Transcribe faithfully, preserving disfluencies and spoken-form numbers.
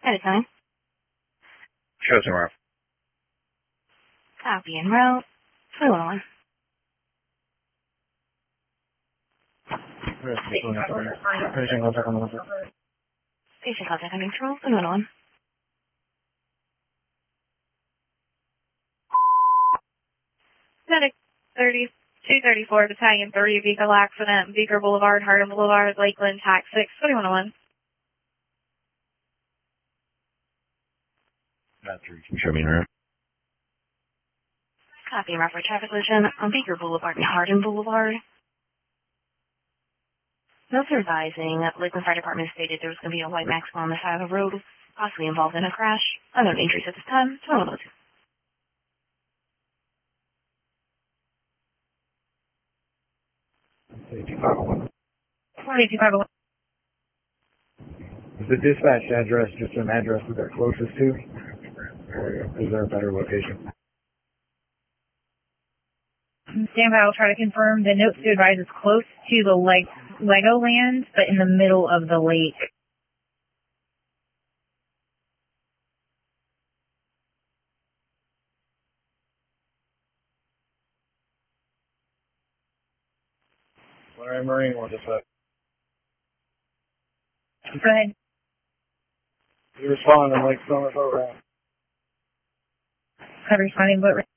At a time. Show tomorrow. Copy en route. two one one. Finishing contact on the one. Patient contact on control. two one one. Medic thirty-two thirty-four, Battalion three, vehicle accident, Beaker Boulevard, Hardin Boulevard, Lakeland, Tax six, twenty-one oh one. Not three. Can you show me around? Copy en route for traffic collision on Beaker Boulevard and Hardin Boulevard. Notes are advising that Lakeland Fire Department stated there was going to be a white Maxima on the side of the road, possibly involved in a crash. Unknown injuries at this time. two one oh two. two five oh one. forty-two five oh one. Is the dispatch address just an address that they're closest to? Or is there a better location? Stand by, I'll try to confirm. The notes to advise is close to the leg Legoland, but in the middle of the lake. Larry Marine, what's this up? Go ahead. You respond on Lake Summer Boat Ramp. I'm responding, but